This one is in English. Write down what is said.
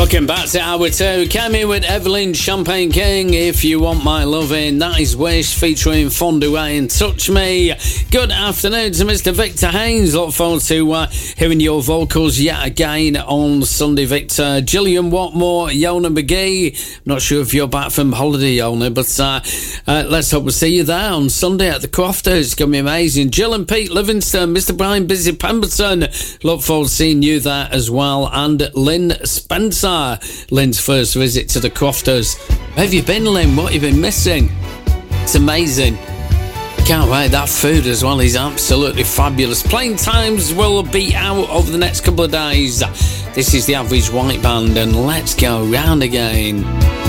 Welcome back to Hour 2. Came in with Evelyn Champagne King, If You Want My Loving. That is Wish featuring Fondue and Touch Me. Good afternoon to Mr. Victor Haynes. Look forward to hearing your vocals yet again on Sunday, Victor. Gillian Watmore, Yona McGee. Not sure if you're back from holiday, Yona, but let's hope we'll see you there on Sunday at the Crofters. It's going to be amazing. Jill and Pete Livingston, Mr. Brian Busy Pemberton. Look forward to seeing you there as well. And Lynn Spencer. Lynn's first visit to the Crofters. Where have you been, Lynn? What have you been missing? It's amazing. Can't wait. That food as well is absolutely fabulous. Playing times will be out over the next couple of days. This is the Average White Band, and let's go round again.